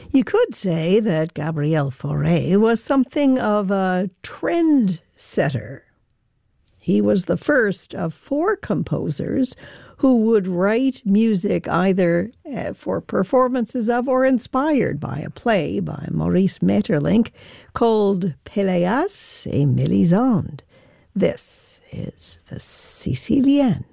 You could say that Gabriel Fauré was something of a trend setter. He was the first of 4 composers who would write music either for performances of or inspired by a play by Maurice Maeterlinck called Péléas et Mélisande. This is the Sicilienne.